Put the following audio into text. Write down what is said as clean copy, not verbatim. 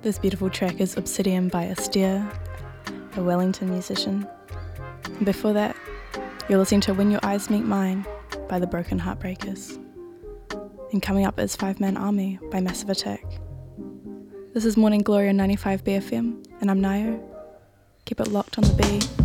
This beautiful track is Obsidian by Astaire, a Wellington musician. And before that, you're listening to When Your Eyes Meet Mine by the Broken Heartbreakers. And coming up is Five Man Army by Massive Attack. This is Morning Glory on 95 BFM, and I'm Nayo. Keep it locked on the beat.